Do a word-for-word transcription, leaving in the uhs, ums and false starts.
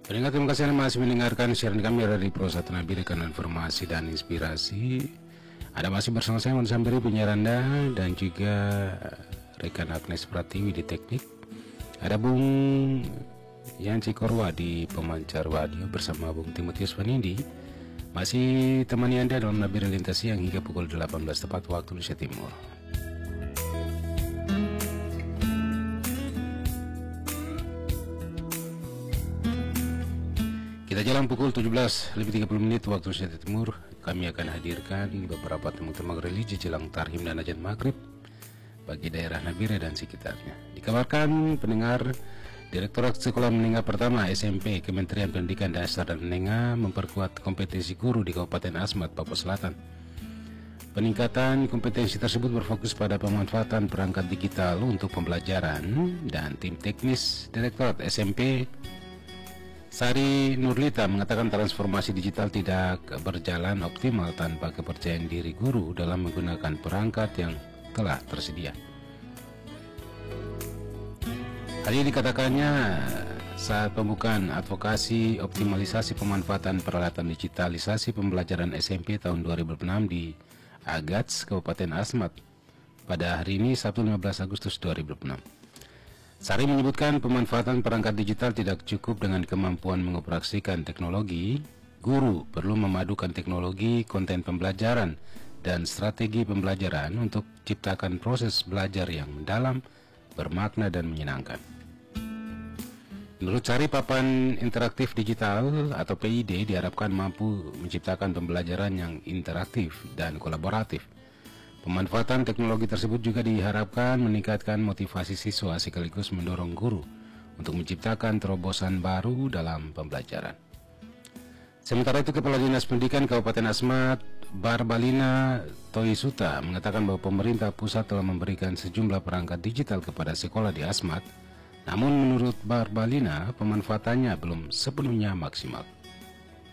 Pendengar, terima kasih Anda masih mendengarkan siaran kami dari Pro satu Nabire, karena informasi dan inspirasi. Ada masih bersama saya Mon Sambiri, penyiar Anda, dan juga rekan Agnes Pratiwi di teknik. Ada Bung Yanci Korwa di pemancar radio bersama Bung Timotius Vanindi. Masih temani Anda dalam Nabire Lintas Siang hingga pukul delapan belas tepat waktu Indonesia Timur. Kita jalan pukul tujuh belas lebih tiga puluh menit waktu Indonesia Timur. Kami akan hadirkan beberapa temu-temu religi jelang tarhim dan azan maghrib bagi daerah Nabire dan sekitarnya. Dikabarkan pendengar, Direktorat Sekolah Menengah Pertama S M P Kementerian Pendidikan Dasar dan Menengah memperkuat kompetensi guru di Kabupaten Asmat, Papua Selatan. Peningkatan kompetensi tersebut berfokus pada pemanfaatan perangkat digital untuk pembelajaran, dan tim teknis Direktorat S M P Sari Nurlita mengatakan transformasi digital tidak berjalan optimal tanpa kepercayaan diri guru dalam menggunakan perangkat yang telah tersedia. Hal ini dikatakannya saat pembukaan advokasi optimalisasi pemanfaatan peralatan digitalisasi pembelajaran S M P tahun dua ribu enam di Agats, Kabupaten Asmat pada hari ini, Sabtu lima belas Agustus dua ribu enam. Sari menyebutkan pemanfaatan perangkat digital tidak cukup dengan kemampuan mengoperasikan teknologi. Guru perlu memadukan teknologi, konten pembelajaran, dan strategi pembelajaran untuk ciptakan proses belajar yang mendalam, bermakna, dan menyenangkan. Menurut Sari, papan interaktif digital atau P I D diharapkan mampu menciptakan pembelajaran yang interaktif dan kolaboratif. Pemanfaatan teknologi tersebut juga diharapkan meningkatkan motivasi siswa sekaligus mendorong guru untuk menciptakan terobosan baru dalam pembelajaran. Sementara itu, Kepala Dinas Pendidikan Kabupaten Asmat, Barbalina Toisuta, mengatakan bahwa pemerintah pusat telah memberikan sejumlah perangkat digital kepada sekolah di Asmat. Namun menurut Barbalina, pemanfaatannya belum sepenuhnya maksimal.